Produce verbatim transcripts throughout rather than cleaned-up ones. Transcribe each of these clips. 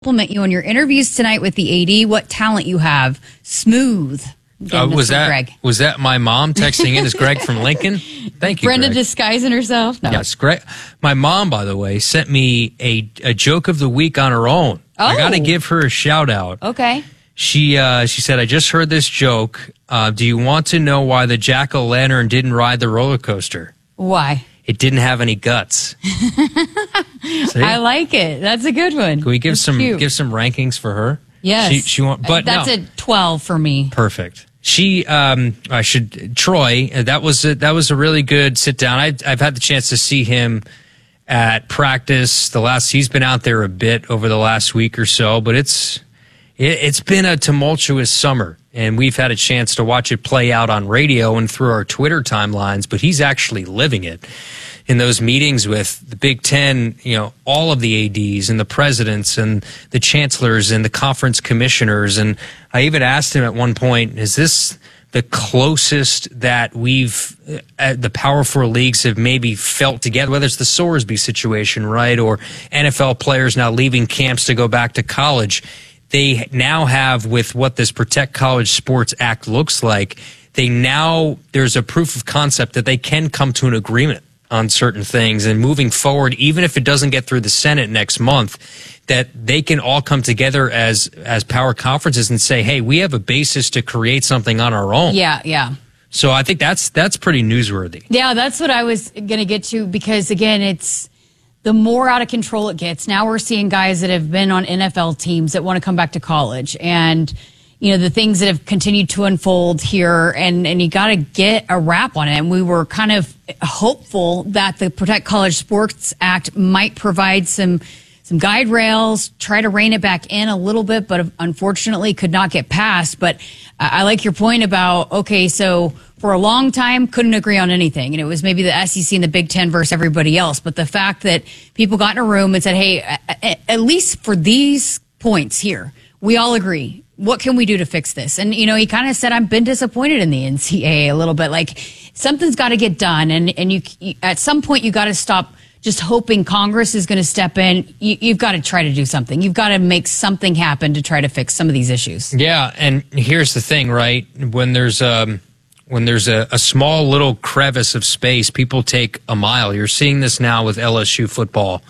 Compliment you on your interviews tonight with the A D. What talent you have. Smooth. Uh, was that Greg. was that my mom texting in? Is Greg from Lincoln? Thank you, Brenda Greg. disguising herself. No. Yes, Greg. My mom, by the way, sent me a, a joke of the week on her own. Oh. I got to give her a shout out. Okay. She uh, she said, "I just heard this joke. Uh, do you want to know why the jack-o'-lantern didn't ride the roller coaster? Why? It didn't have any guts." I like it. That's a good one. Can we give That's some cute. give some rankings for her? Yes. She, she want, but that's no. a twelve for me. Perfect. She, um, I should Troy. That was a, that was a really good sit down. I, I've had the chance to see him at practice. The last he's been out there a bit over the last week or so, but it's it, it's been a tumultuous summer, and we've had a chance to watch it play out on radio and through our Twitter timelines. But he's actually living it in those meetings with the Big Ten, you know, all of the A Ds and the presidents and the chancellors and the conference commissioners. And I even asked him at one point, is this the closest that we've, uh, the Power Four leagues have maybe felt together, whether it's the Sorsby situation, right, or N F L players now leaving camps to go back to college. They now have, with what this Protect College Sports Act looks like, they now, there's a proof of concept that they can come to an agreement on certain things, and moving forward, even if it doesn't get through the Senate next month, that they can all come together as as power conferences and say, hey, we have a basis to create something on our own. Yeah, yeah. So I think that's that's pretty newsworthy. Yeah, that's what I was going to get to, because again, it's the more out of control it gets. Now we're seeing guys that have been on N F L teams that want to come back to college, and you know, the things that have continued to unfold here, and, and you got to get a wrap on it. And we were kind of hopeful that the Protect College Sports Act might provide some some guide rails, try to rein it back in a little bit, but unfortunately could not get passed. But uh, I like your point about, okay, so for a long time, couldn't agree on anything. And it was maybe the S E C and the Big Ten versus everybody else. But the fact that people got in a room and said, hey, at least for these points here, we all agree. What can we do to fix this? And, you know, he kind of said, I've been disappointed in the N C double A a little bit. Like, something's got to get done. And, and you, you at some point, you got to stop just hoping Congress is going to step in. You, you've got to try to do something. You've got to make something happen to try to fix some of these issues. Yeah. And here's the thing, right? When there's, um, when there's a, a small little crevice of space, people take a mile. You're seeing this now with L S U football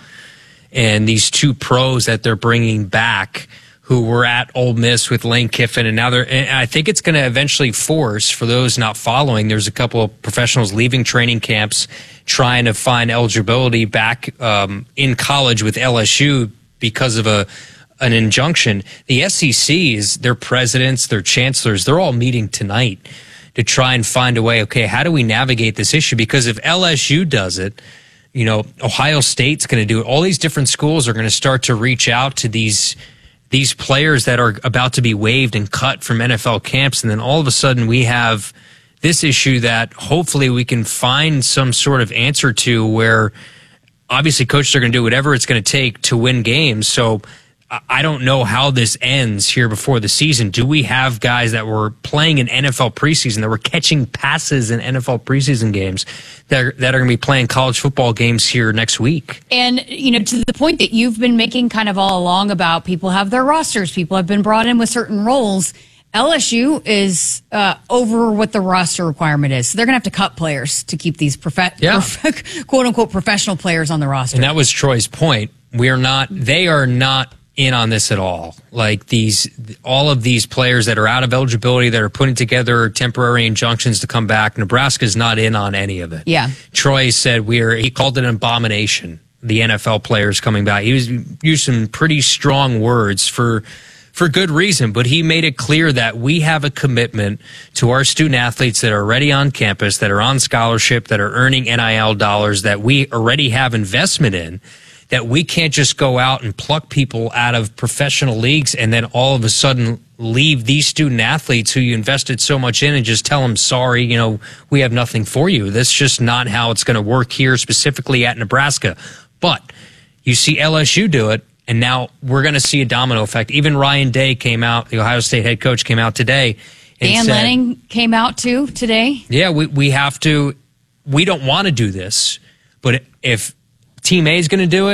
and these two pros that they're bringing back, who were at Ole Miss with Lane Kiffin, and now they're, and I think it's going to eventually force, for those not following, there's a couple of professionals leaving training camps trying to find eligibility back um, in college with L S U because of a an injunction. The S E C is, their presidents, their chancellors, they're all meeting tonight to try and find a way, okay, how do we navigate this issue? Because if L S U does it, you know, Ohio State's going to do it. All these different schools are going to start to reach out to these these players that are about to be waived and cut from N F L camps. And then all of a sudden we have this issue that hopefully we can find some sort of answer to, where obviously coaches are going to do whatever it's going to take to win games. So I don't know how this ends here before the season. Do we have guys that were playing in N F L preseason, that were catching passes in N F L preseason games, that are, that are going to be playing college football games here next week? And, you know, to the point that you've been making kind of all along about people have their rosters, people have been brought in with certain roles, L S U is uh, over what the roster requirement is. So they're going to have to cut players to keep these prof- yeah. prof- quote-unquote professional players on the roster. And that was Troy's point. We are not, they are not in on this at all. Like, these, all of these players that are out of eligibility, that are putting together temporary injunctions to come back, Nebraska's not in on any of it. Yeah. Troy said we are, he called it an abomination, the N F L players coming back. He was used some pretty strong words for, for good reason, but he made it clear that we have a commitment to our student athletes that are already on campus, that are on scholarship, that are earning N I L dollars, that we already have investment in, that we can't just go out and pluck people out of professional leagues and then all of a sudden leave these student athletes who you invested so much in and just tell them, sorry, you know, we have nothing for you. That's just not how it's going to work here, specifically at Nebraska. But you see L S U do it, and now we're going to see a domino effect. Even Ryan Day came out, the Ohio State head coach came out today. And Dan said, Lanning came out too today. Yeah, we, we have to, we don't want to do this, but if Team A is going to do it,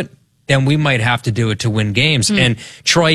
then we might have to do it to win games. Mm. And Troy